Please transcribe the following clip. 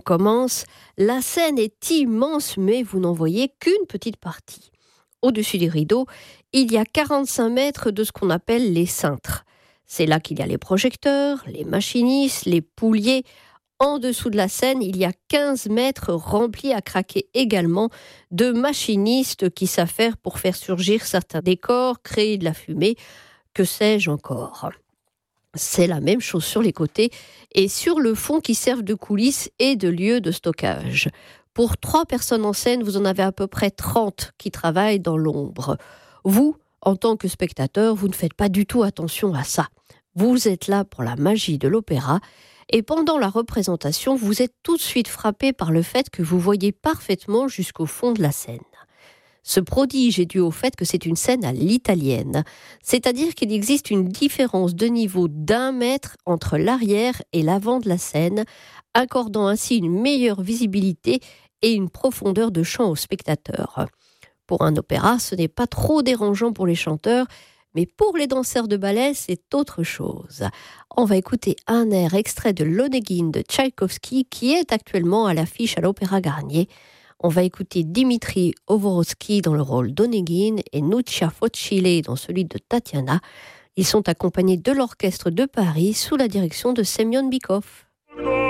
Commence. La scène est immense, mais vous n'en voyez qu'une petite partie. Au-dessus des rideaux, il y a 45 mètres de ce qu'on appelle les cintres. C'est là qu'il y a les projecteurs, les machinistes, les pouliers. En dessous de la scène, il y a 15 mètres remplis à craquer également de machinistes qui savent faire pour faire surgir certains décors, créer de la fumée, que sais-je encore. C'est la même chose sur les côtés et sur le fond qui servent de coulisses et de lieux de stockage. Pour 3 personnes en scène, vous en avez à peu près 30 qui travaillent dans l'ombre. Vous, en tant que spectateur, vous ne faites pas du tout attention à ça. Vous êtes là pour la magie de l'opéra et pendant la représentation, vous êtes tout de suite frappé par le fait que vous voyez parfaitement jusqu'au fond de la scène. Ce prodige est dû au fait que c'est une scène à l'italienne, c'est-à-dire qu'il existe une différence de niveau d'1 mètre entre l'arrière et l'avant de la scène, accordant ainsi une meilleure visibilité et une profondeur de champ aux spectateurs. Pour un opéra, ce n'est pas trop dérangeant pour les chanteurs, mais pour les danseurs de ballet, c'est autre chose. On va écouter un air extrait de l'Onegin de Tchaïkovski qui est actuellement à l'affiche à l'Opéra Garnier. On va écouter Dimitri Ovorovski dans le rôle d'Onegin et Nuccia Focile dans celui de Tatiana. Ils sont accompagnés de l'Orchestre de Paris sous la direction de Semyon Bikov.